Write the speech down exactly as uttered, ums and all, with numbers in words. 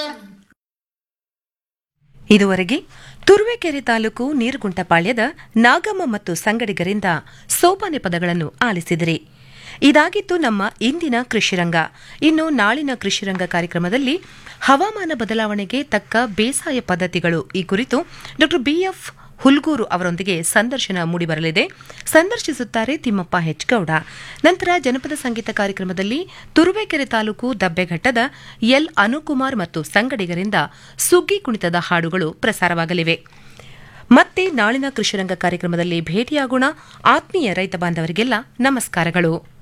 ಇದುವರೆಗೆ ತುರುವೇಕೆರೆ ತಾಲೂಕು ನೀರುಗುಂಟಪಾಳ್ಯದ ನಾಗಮ್ಮ ಮತ್ತು ಸಂಗಡಿಗರಿಂದ ಸೋಪಾನೆ ಪದಗಳನ್ನು ಆಲಿಸಿದಿರಿ. ಇದಾಗಿತ್ತು ನಮ್ಮ ಇಂದಿನ ಕೃಷಿರಂಗ. ಇನ್ನು ನಾಳಿನ ಕೃಷಿರಂಗ ಕಾರ್ಯಕ್ರಮದಲ್ಲಿ ಹವಾಮಾನ ಬದಲಾವಣೆಗೆ ತಕ್ಕ ಬೇಸಾಯ ಪದ್ಧತಿಗಳು ಈ ಕುರಿತು ಡಾ ಬಿಎಫ್ ಹುಲ್ಗೂರು ಅವರೊಂದಿಗೆ ಸಂದರ್ಶನ ಮೂಡಿಬರಲಿದೆ. ಸಂದರ್ಶಿಸುತ್ತಾರೆ ತಿಮ್ಮಪ್ಪ ಹೆಚ್ ಗೌಡ. ನಂತರ ಜನಪದ ಸಂಗೀತ ಕಾರ್ಯಕ್ರಮದಲ್ಲಿ ತುರುವೇಕೆರೆ ತಾಲೂಕು ದಬ್ಬೆಘಟ್ಟದ ಎಲ್ ಅನುಕುಮಾರ್ ಮತ್ತು ಸಂಗಡಿಗರಿಂದ ಸುಗ್ಗಿ ಕುಣಿತದ ಹಾಡುಗಳು ಪ್ರಸಾರವಾಗಲಿವೆ. ಮತ್ತೆ ನಾಳಿನ ಕೃಷಿರಂಗ ಕಾರ್ಯಕ್ರಮದಲ್ಲಿ ಭೇಟಿಯಾಗೋಣ. ಆತ್ಮೀಯ ರೈತ ಬಾಂಧವರಿಗೆಲ್ಲ ನಮಸ್ಕಾರಗಳು.